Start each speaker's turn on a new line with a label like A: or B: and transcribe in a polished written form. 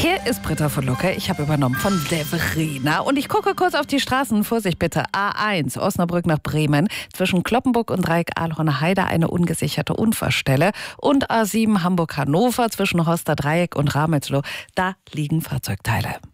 A: Hier ist Britta von Lucke. Ich habe übernommen von Verena. Und ich gucke kurz auf die Straßen. Vorsicht bitte. A1, Osnabrück nach Bremen. Zwischen Cloppenburg und Dreieck-Ahlhorner Heide eine ungesicherte Unfallstelle. Und A7 Hamburg-Hannover zwischen Horster Dreieck und Ramelsloh. Da liegen Fahrzeugteile.